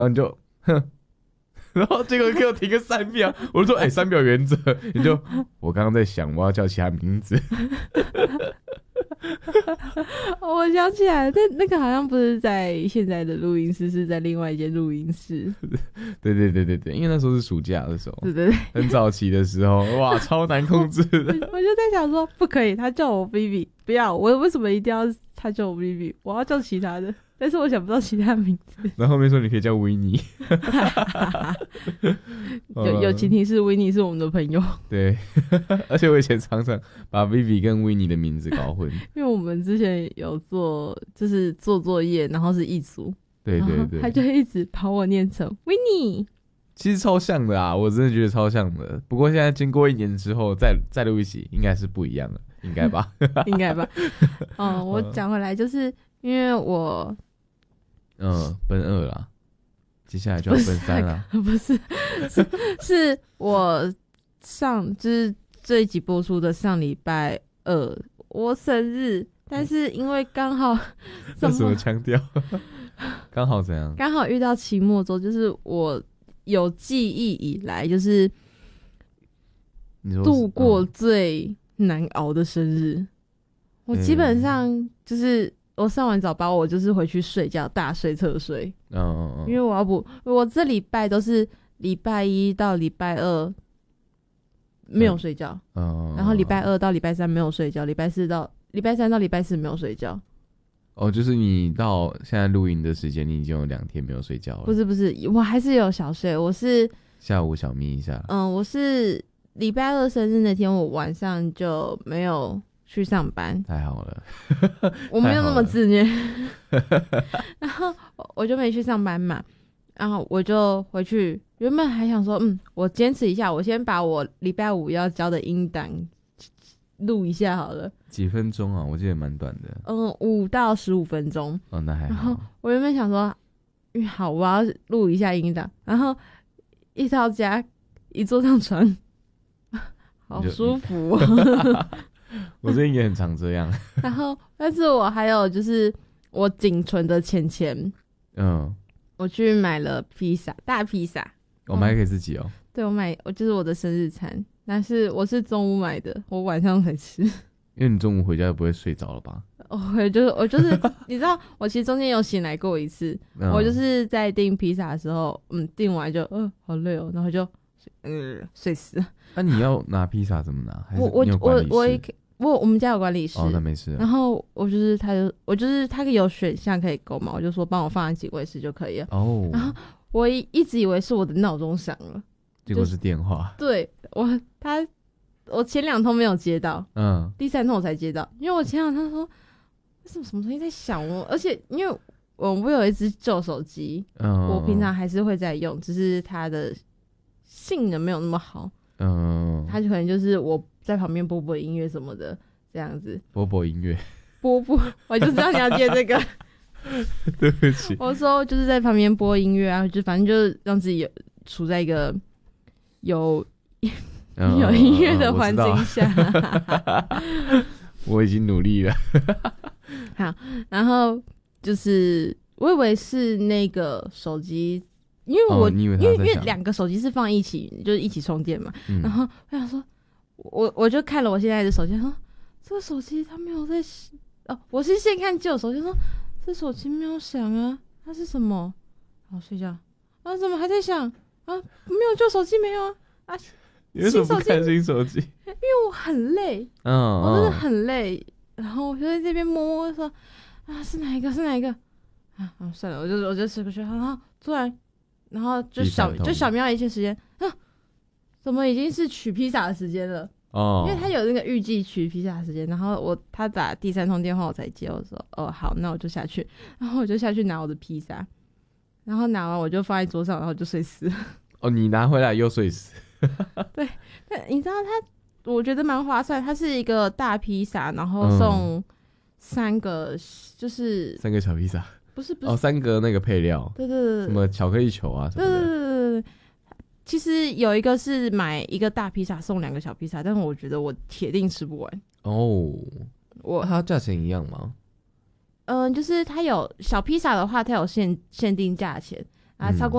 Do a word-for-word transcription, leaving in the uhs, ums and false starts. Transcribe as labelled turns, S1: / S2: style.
S1: 后你就哼，然后结果给我停个三秒，我就说哎、欸，三秒原则，你就我刚刚在想我要叫其他名字。
S2: 我想起来，但那个好像不是在现在的录音室，是在另外一间录音室。
S1: 对对对对对，因为那时候是暑假的时候，
S2: 对对对，
S1: 很早期的时候，哇，超难控制的。
S2: 我就在想说，不可以，他叫我 Vivi， 不要，我为什么一定要他叫我 Vivi？ 我要叫其他的，但是我想不到其他名字。
S1: 然后后面说你可以叫维尼。
S2: 有有前提是维尼是我们的朋友。
S1: 对，而且我以前常常把 Vivi 跟维尼的名字搞混，
S2: 因为我们之前有做就是做作业，然后是一组，
S1: 对对对，
S2: 他就一直把我念成维尼。
S1: 其实超像的啊，我真的觉得超像的。不过现在经过一年之后再再录一起，应该是不一样了，应该吧？
S2: 应该吧？哦，我讲回来，就是因为我
S1: 嗯奔二啦，接下来就要奔三啦。
S2: 不是，是是我上就是这一集播出的上礼拜二我生日，但是因为刚好
S1: 这什么腔调？刚好怎样？
S2: 刚好遇到期末周，就是我有记忆以来就是度过最难熬的生日。嗯、我基本上就是我上完早八，我就是回去睡觉，大睡特睡。
S1: 嗯嗯嗯，
S2: 因为我要补，我这礼拜都是礼拜一到礼拜二没有睡觉，嗯，然后礼拜二到礼拜三没有睡觉，礼拜四到礼拜三到礼拜四没有睡觉。
S1: 哦，就是你到现在录音的时间，你已经有两天没有睡觉了。
S2: 不是不是，我还是有小睡。我是
S1: 下午小眯一下。
S2: 嗯，我是礼拜二生日那天，我晚上就没有去上班。
S1: 太好了，
S2: 我没有那么自虐。然后我就没去上班嘛，然后我就回去。原本还想说，嗯，我坚持一下，我先把我礼拜五要交的音档录一下好了。
S1: 几分钟啊？我记得蛮短的。
S2: 嗯，五到十五分钟。
S1: 哦，那还好。
S2: 然后我原本想说，嗯，好，我要录一下音档。然后一到家，一坐上床，好舒服哦。
S1: 我最近也很常这样。
S2: 然后，但是我还有就是我仅存的钱钱，嗯，我去买了披萨，大披萨。
S1: 我买给自己哦。
S2: 对，我买，我就是我的生日餐，但是我是中午买的，我晚上才吃。
S1: 因为你中午回家就不会睡着了吧？
S2: 我就是我就是你知道，我其实中间有醒来过一次，嗯、我就是在订披萨的时候，嗯，订完就嗯、呃、好累哦，然后就嗯、呃、睡死了。
S1: 那、啊、你要拿披萨怎么拿？还是
S2: 我我我我我我们家有管理室，
S1: 哦，那没事。
S2: 然后我就是他就我就是他有选项可以购嘛，我就说帮我放在警卫室就可以了。哦，然后我一一直以为是我的闹钟响了，
S1: 结果是电话。
S2: 对我他。我前两通没有接到，嗯，第三通我才接到，因为我前两通说什么什么东西在响我，而且因为我我有一只旧手机，嗯，我平常还是会在用，只是它的性能没有那么好，嗯，它就可能就是我在旁边播播音乐什么的这样子，
S1: 播播音乐，
S2: 播播，我就知道你要接这个，
S1: 对不起，
S2: 我说就是在旁边播音乐啊，就反正就是让自己有处在一个有。
S1: 嗯、
S2: 有音乐的环境下、
S1: 嗯、我, 我已经努力了。
S2: 好，然后就是我以为是那个手机，因为我、哦、因为因为两个手机是放一起，就是一起充电嘛、嗯、然后我想说我我就看了我现在的手机，说这个手机它没有在哦，我是先看旧手机，说这手机没有响啊，它是什么？然后睡觉啊，怎么还在响啊？没有旧手机没有啊啊！
S1: 你为什么不看新手机？
S2: 因为我很累，嗯，我真的很累，然后我就在这边摸摸说啊，是哪一个？是哪一个？啊啊，算了，我就我就吃过去，然后突然，然后就小就小瞄一些时间，啊，怎么已经是取披萨的时间了？哦，因为他有那个预计取披萨的时间，然后我他打第三通电话我才接，我说哦好，那我就下去，然后我就下去拿我的披萨，然后拿完我就放在桌上，然后就睡死了。
S1: 哦，你拿回来又睡死。
S2: 对，但你知道它，我觉得蛮划算。它是一个大披萨，然后送三个，嗯、就是
S1: 三个小披萨，
S2: 不是不是
S1: 哦，三个那个配料，
S2: 对对对，
S1: 什么巧克力球啊什么的。
S2: 对对对对对。其实有一个是买一个大披萨送两个小披萨，但是我觉得我铁定吃不完。
S1: 哦，我它价钱一样吗？
S2: 嗯、呃，就是它有小披萨的话，它有限限定价钱。 啊，超过